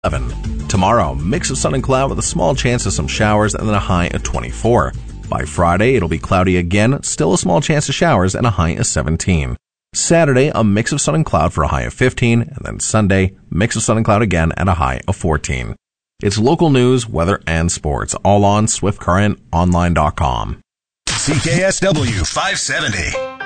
11. Tomorrow, mix of sun and cloud with a small chance of some showers and then a high of 24. By Friday, it'll be cloudy again, still a small chance of showers and a high of 17. Saturday, a mix of sun and cloud for a high of 15, and then Sunday, mix of sun and cloud again at a high of 14. It's local news, weather, and sports, all on SwiftCurrentOnline.com. CKSW 570.